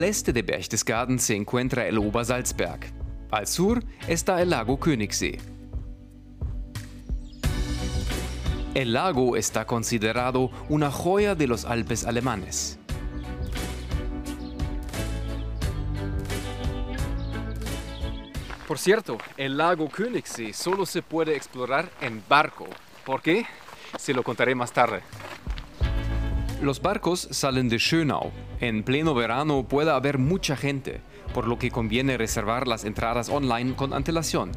Al este de Berchtesgaden se encuentra el Obersalzberg. Al sur está el lago Königssee. El lago está considerado una joya de los Alpes alemanes. Por cierto, el lago Königssee solo se puede explorar en barco. ¿Por qué? Se lo contaré más tarde. Los barcos salen de Schönau. En pleno verano puede haber mucha gente, por lo que conviene reservar las entradas online con antelación.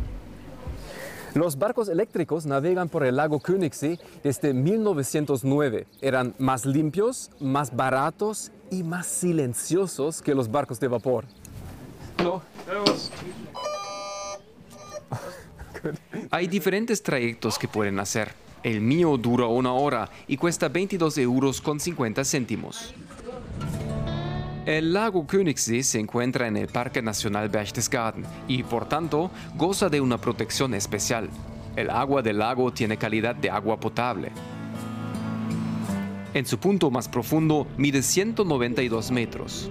Los barcos eléctricos navegan por el lago Königssee desde 1909. Eran más limpios, más baratos y más silenciosos que los barcos de vapor. Hello. Hay diferentes trayectos que pueden hacer. El mío dura 1 hora y cuesta 22,50 €. El lago Königssee se encuentra en el Parque Nacional Berchtesgaden y, por tanto, goza de una protección especial. El agua del lago tiene calidad de agua potable. En su punto más profundo mide 192 metros.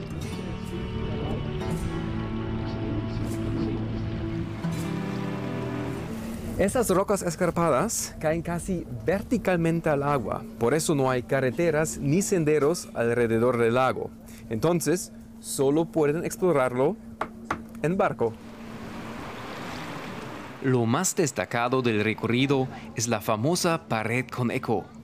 Esas rocas escarpadas caen casi verticalmente al agua, por eso no hay carreteras ni senderos alrededor del lago. Entonces, solo pueden explorarlo en barco. Lo más destacado del recorrido es la famosa pared con eco.